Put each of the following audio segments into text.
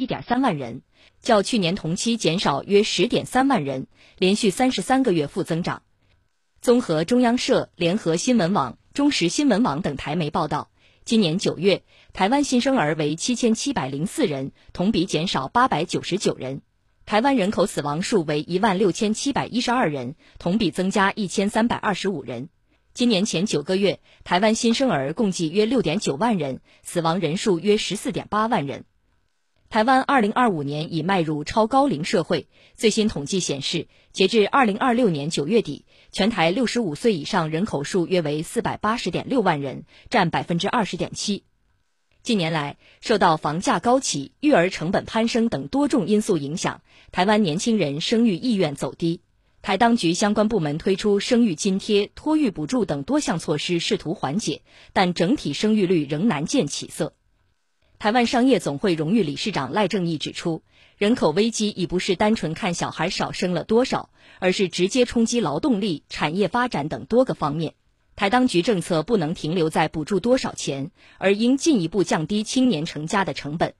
11.3万人，较去年同期减少约10.3万人，连续33个月负增长。综合中央社、联合新闻网、中时新闻网等台媒报道，今年9月，台湾新生儿为7704人，同比减少899人。台湾人口死亡数为16712人，同比增加1325人。今年前9个月，台湾新生儿共计约6.9万人，死亡人数约14.8万人。台湾2025年已迈入超高龄社会，最新统计显示，截至2026年9月底，全台65岁以上人口数约为480.6万人，占 20.7%。近年来，受到房价高企、育儿成本攀升等多种因素影响，台湾年轻人生育意愿走低。台当局相关部门推出生育津贴、托育补助等多项措施，试图缓解，但整体生育率仍难见起色。台湾商业总会荣誉理事长赖正义指出，人口危机已不是单纯看小孩少生了多少，而是直接冲击劳动力、产业发展等多个方面。台当局政策不能停留在补助多少钱，而应进一步降低青年成家的成本。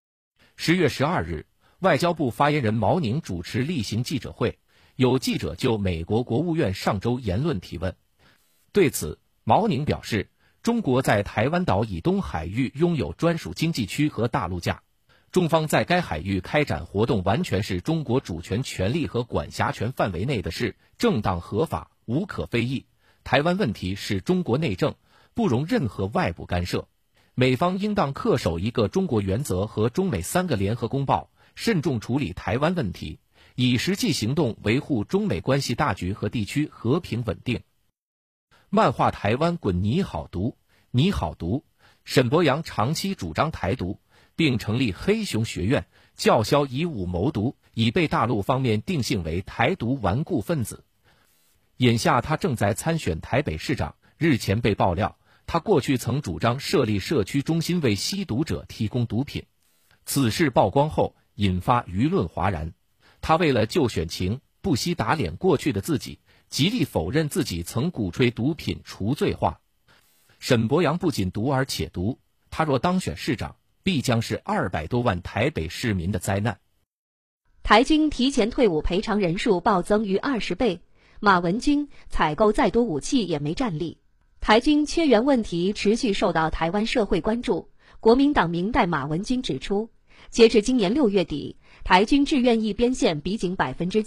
10月12日，外交部发言人毛宁主持例行记者会，有记者就美国国务院上周言论提问。对此，毛宁表示，中国在台湾岛以东海域拥有专属经济区和大陆架，中方在该海域开展活动完全是中国主权权利和管辖权范围内的事，正当合法，无可非议。台湾问题是中国内政，不容任何外部干涉。美方应当恪守一个中国原则和中美3个联合公报，慎重处理台湾问题，以实际行动维护中美关系大局和地区和平稳定。漫画台湾滚你好读，你好读。沈伯洋长期主张台独，并成立黑熊学院，叫嚣以武谋独，已被大陆方面定性为台独顽固分子。眼下他正在参选台北市长，日前被爆料，他过去曾主张设立社区中心为吸毒者提供毒品。此事曝光后，引发舆论哗然。他为了救选情，不惜打脸过去的自己，极力否认自己曾鼓吹毒品除罪化。沈伯洋不仅毒而且毒，他若当选市长，必将是200多万台北市民的灾难。 台军提前退伍赔偿人数暴增逾20倍，马文君采购再多武器也没战力。台军缺员问题持续受到台湾社会关注。国民党明代马文君指出，截至今年6月底，台军志愿役编线比仅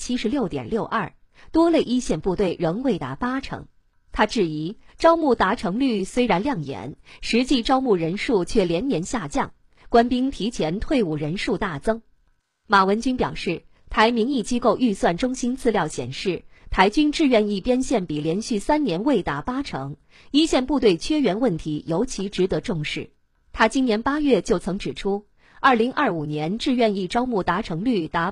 76.62%， 多类一线部队仍未达80%。他质疑招募达成率虽然亮眼，实际招募人数却连年下降，官兵提前退伍人数大增。马文君表示，台民意机构预算中心资料显示，台军志愿役编线比连续3年未达80%，一线部队缺员问题尤其值得重视。他今年8月就曾指出，2025年志愿役招募达成率达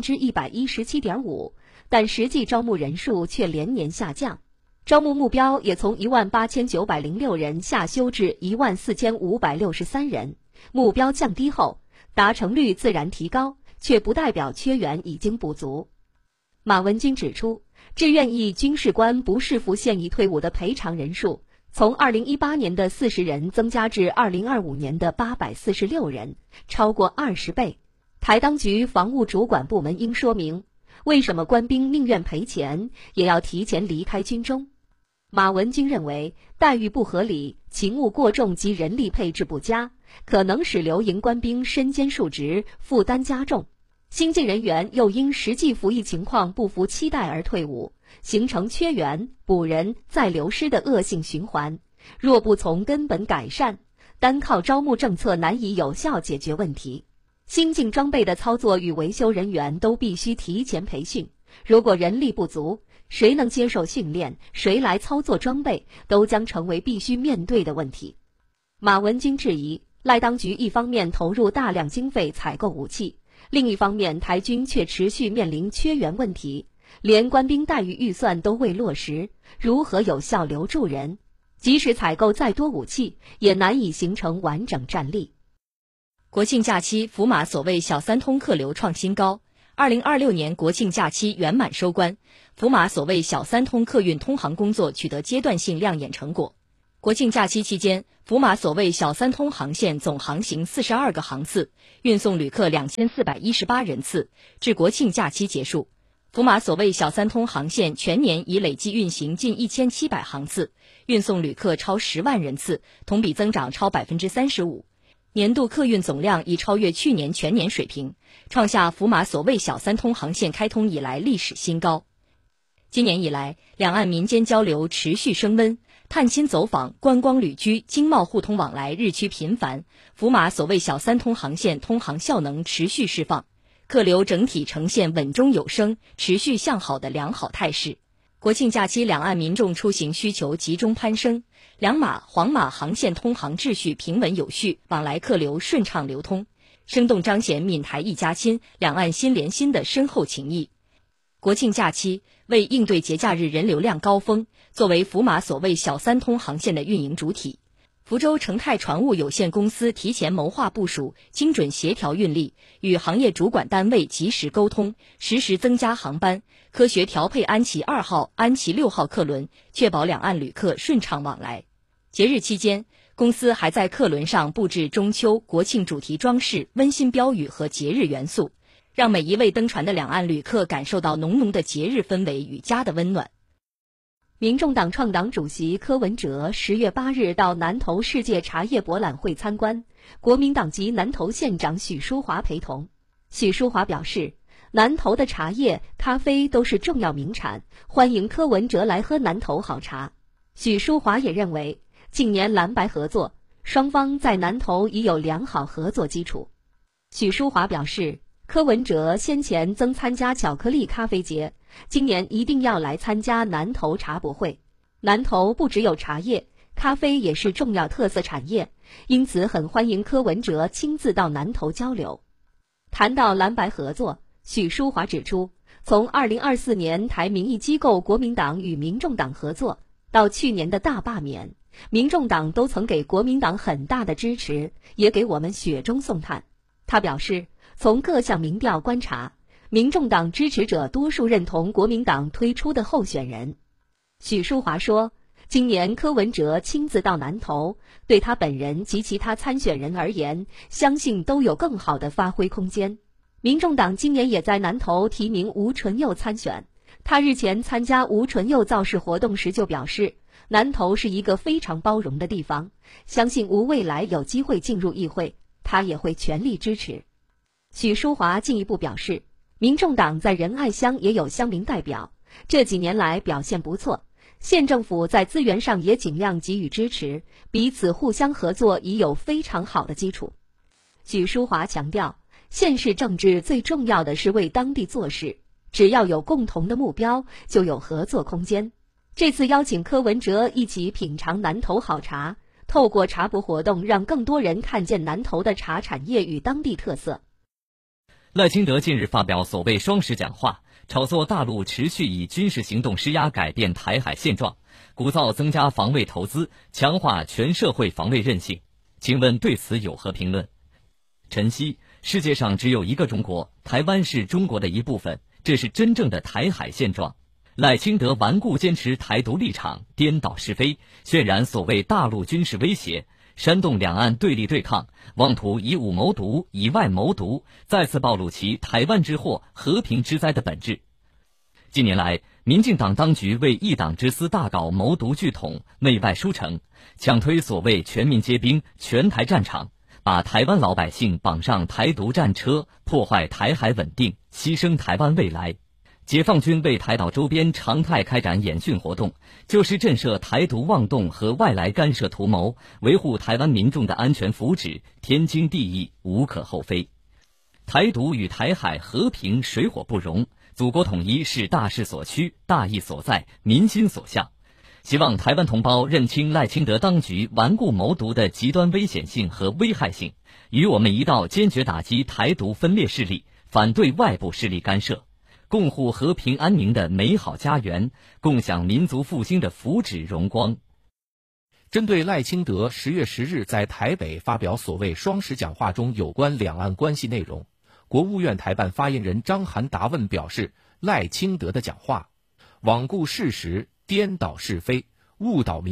117.5%， 但实际招募人数却连年下降，招募目标也从18906人下修至14563人。目标降低后，达成率自然提高，却不代表缺员已经不足。马文君指出，志愿役军事官不视服现役退伍的赔偿人数，从2018年的40人增加至2025年的846人，超过20倍。台当局防务主管部门应说明，为什么官兵宁愿赔钱，也要提前离开军中。马文君认为，待遇不合理、勤务过重及人力配置不佳，可能使留营官兵身兼数职，负担加重。新进人员又因实际服役情况不符期待而退伍，形成缺员、补人再流失的恶性循环。若不从根本改善，单靠招募政策难以有效解决问题。新进装备的操作与维修人员都必须提前培训，如果人力不足，谁能接受训练，谁来操作装备，都将成为必须面对的问题。马文君质疑，赖当局一方面投入大量经费采购武器，另一方面台军却持续面临缺员问题，连官兵待遇预算都未落实，如何有效留住人？即使采购再多武器，也难以形成完整战力。 国庆假期，福马所谓小三通客流创新高。2026年国庆假期圆满收官，福马所谓小三通客运通航工作取得阶段性亮眼成果。 国庆假期期间，福马所谓小三通航线总航行42个航次，运送旅客2418人次。至国庆假期结束，福马所谓小三通航线全年已累计运行近1700航次，运送旅客超10万人次，同比增长超35%。年度客运总量已超越去年全年水平，创下福马所谓小三通航线开通以来历史新高。今年以来，两岸民间交流持续升温，探亲走访、观光旅居、经贸互通往来日趋频繁，福马所谓小三通航线通航效能持续释放，客流整体呈现稳中有升、持续向好的良好态势。国庆假期两岸民众出行需求集中攀升，两马、黄马航线通航秩序平稳有序，往来客流顺畅流通，生动彰显闽台一家亲、两岸心连心的深厚情谊。国庆假期为应对节假日人流量高峰，作为福马所谓小三通航线的运营主体，福州成泰船务有限公司提前谋划部署，精准协调运力，与行业主管单位及时沟通，实时增加航班，科学调配安琪2号、安琪6号客轮，确保两岸旅客顺畅往来。节日期间，公司还在客轮上布置中秋、国庆主题装饰、温馨标语和节日元素，让每一位登船的两岸旅客感受到浓浓的节日氛围与家的温暖。 民众党创党主席柯文哲10月8日到南投世界茶叶博览会参观，国民党籍南投县长许淑华陪同。许淑华表示，南投的茶叶、咖啡都是重要名产，欢迎柯文哲来喝南投好茶。许淑华也认为，近年蓝白合作，双方在南投已有良好合作基础。许淑华表示，柯文哲先前曾参加巧克力咖啡节，今年一定要来参加南投茶博会。南投不只有茶叶，咖啡也是重要特色产业，因此很欢迎柯文哲亲自到南投交流。谈到蓝白合作，许淑华指出，从2024年台民意机构国民党与民众党合作，到去年的大罢免，民众党都曾给国民党很大的支持，也给我们雪中送炭。他表示，从各项民调观察，民众党支持者多数认同国民党推出的候选人。许淑华说，今年柯文哲亲自到南投，对他本人及其他参选人而言，相信都有更好的发挥空间。民众党今年也在南投提名吴淳佑参选，他日前参加吴淳佑造势活动时就表示，南投是一个非常包容的地方，相信吴未来有机会进入议会，他也会全力支持。许淑华进一步表示，民众党在仁爱乡也有乡民代表，这几年来表现不错，县政府在资源上也尽量给予支持，彼此互相合作已有非常好的基础。许淑华强调，县市政治最重要的是为当地做事，只要有共同的目标，就有合作空间。这次邀请柯文哲一起品尝南投好茶，透过茶博活动让更多人看见南投的茶产业与当地特色。 赖清德近日发表所谓双十讲话，炒作大陆持续以军事行动施压改变台海现状，鼓噪增加防卫投资，强化全社会防卫韧性。请问对此有何评论？晨曦，世界上只有一个中国，台湾是中国的一部分，这是真正的台海现状。赖清德顽固坚持台独立场，颠倒是非，渲染所谓大陆军事威胁，煽动两岸对立对抗，妄图以武谋独，以外谋独，再次暴露其台湾之祸、和平之灾的本质。近年来，民进党当局为一党之私大搞谋独拒统、内外输成，强推所谓全民皆兵、全台战场，把台湾老百姓绑上台独战车，破坏台海稳定，牺牲台湾未来。解放军为台岛周边常态开展演训活动，就是震慑台独妄动和外来干涉图谋，维护台湾民众的安全福祉，天经地义，无可厚非。台独与台海和平水火不容，祖国统一是大势所趋、大义所在、民心所向。希望台湾同胞认清赖清德当局顽固谋独的极端危险性和危害性，与我们一道坚决打击台独分裂势力，反对外部势力干涉，共护和平安宁的美好家园，共享民族复兴的福祉荣光。 针对赖清德10月10日在台北发表所谓双十讲话中有关两岸关系内容，国务院台办发言人张涵答问表示，赖清德的讲话罔顾事实、颠倒是非、误导民众，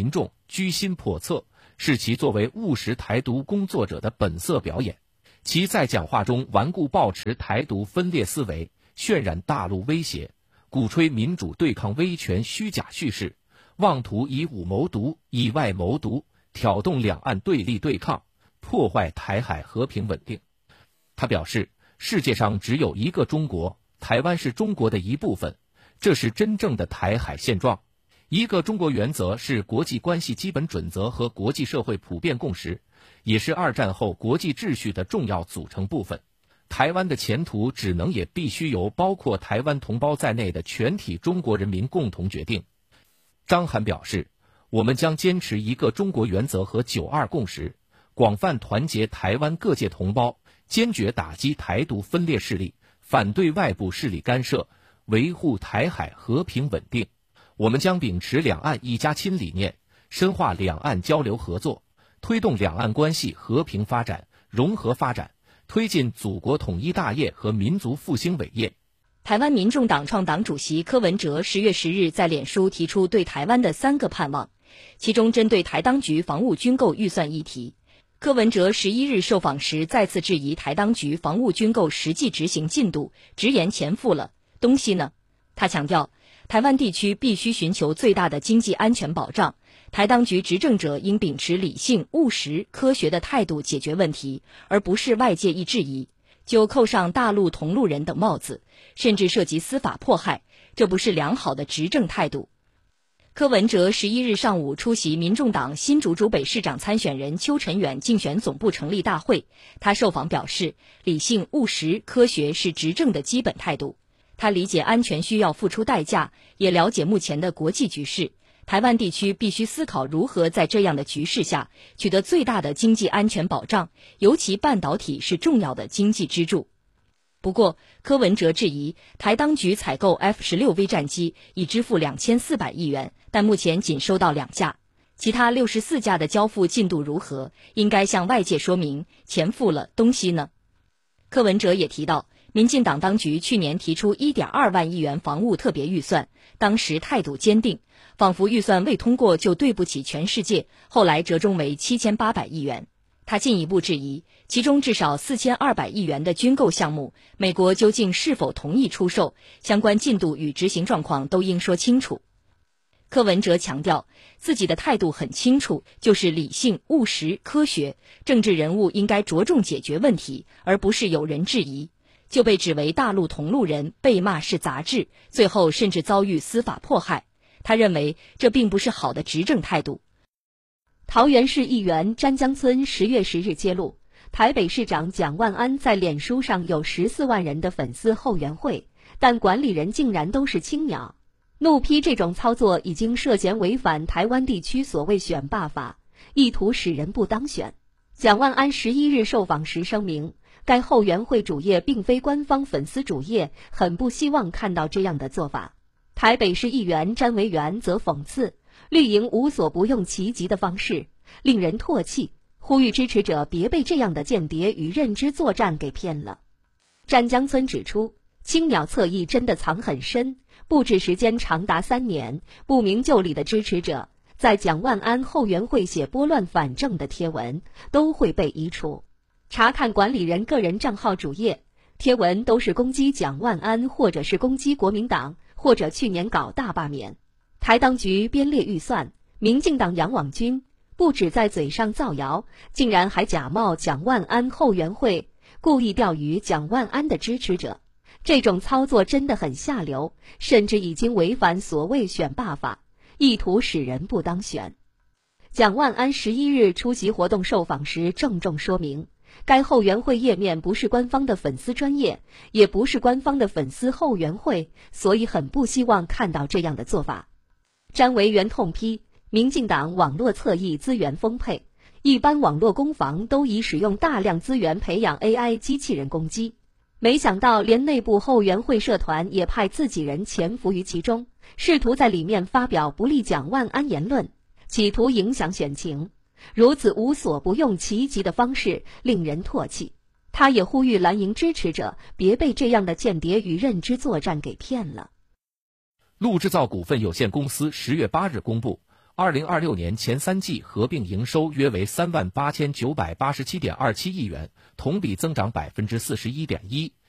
居心叵测，是其作为务实台独工作者的本色表演。其在讲话中顽固抱持台独分裂思维，渲染大陆威胁，鼓吹民主对抗威权虚假叙事，妄图以武谋独、以外谋独，挑动两岸对立对抗，破坏台海和平稳定。他表示，世界上只有一个中国，台湾是中国的一部分，这是真正的台海现状。一个中国原则是国际关系基本准则和国际社会普遍共识，也是二战后国际秩序的重要组成部分。台湾的前途只能也必须由包括台湾同胞在内的全体中国人民共同决定。张涵表示，我们将坚持一个中国原则和9·2共识，广泛团结台湾各界同胞，坚决打击台独分裂势力，反对外部势力干涉，维护台海和平稳定。我们将秉持两岸一家亲理念，深化两岸交流合作，推动两岸关系和平发展、融合发展，推进祖国统一大业和民族复兴伟业。 台湾民众党创党主席柯文哲10月10日在脸书提出对台湾的3个盼望，其中针对台当局防务军购预算议题，柯文哲11日受访时再次质疑台当局防务军购实际执行进度，直言钱付了，东西呢？他强调，台湾地区必须寻求最大的经济安全保障，台当局执政者应秉持理性、务实、科学的态度解决问题，而不是外界一质疑就扣上大陆同路人等帽子，甚至涉及司法迫害，这不是良好的执政态度。柯文哲11日上午出席民众党新竹竹北市长参选人邱成远竞选总部成立大会，他受访表示，理性、务实、科学是执政的基本态度。他理解安全需要付出代价，也了解目前的国际局势，台湾地区必须思考如何在这样的局势下取得最大的经济安全保障，尤其半导体是重要的经济支柱。不过，柯文哲质疑台当局采购 F-16V 战机已支付2400亿元，但目前仅收到2架，其他64架的交付进度如何？应该向外界说明，钱付了，东西呢？柯文哲也提到，民进党当局去年提出1.2万亿元防务特别预算，当时态度坚定，仿佛预算未通过就对不起全世界，后来折中为7800亿元。他进一步质疑，其中至少4200亿元的军购项目，美国究竟是否同意出售，相关进度与执行状况都应说清楚。柯文哲强调，自己的态度很清楚，就是理性、务实、科学，政治人物应该着重解决问题，而不是有人质疑就被指为大陆同路人，被骂是杂志，最后甚至遭遇司法迫害。他认为这并不是好的执政态度。 桃园市议员詹江村10月10日揭露，台北市长蒋万安在脸书上有14万人的粉丝后援会，但管理人竟然都是青鸟。怒批这种操作已经涉嫌违反台湾地区所谓选罢法，意图使人不当选。蒋万安11日受访时声明，该后援会主页并非官方粉丝主页，很不希望看到这样的做法。台北市议员詹维元则讽刺，绿营无所不用其极的方式，令人唾弃，呼吁支持者别被这样的间谍与认知作战给骗了。詹江村指出，青鸟侧翼真的藏很深，布置时间长达3年，不明就里的支持者在蒋万安后援会写拨乱反正的贴文都会被移除。查看管理人个人账号主页，贴文都是攻击蒋万安，或者是攻击国民党，或者去年搞大罢免。台当局编列预算，民进党养网军，不止在嘴上造谣，竟然还假冒蒋万安后援会，故意钓鱼蒋万安的支持者。这种操作真的很下流，甚至已经违反所谓选罢法，意图使人不当选。蒋万安11日出席活动受访时郑重说明，该后援会页面不是官方的粉丝专页，也不是官方的粉丝后援会，所以很不希望看到这样的做法。詹维元痛批，民进党网络侧翼资源丰沛，一般网络攻防都已使用大量资源培养 AI 机器人攻击，没想到连内部后援会社团也派自己人潜伏于其中，试图在里面发表不利蒋万安言论，企图影响选情。如此无所不用其极的方式令人唾弃。他也呼吁蓝营支持者别被这样的间谍与认知作战给骗了。 陆制造股份有限公司10月8日公布 2026年前3季合并营收约为38987.27亿元，同比增长41.1%。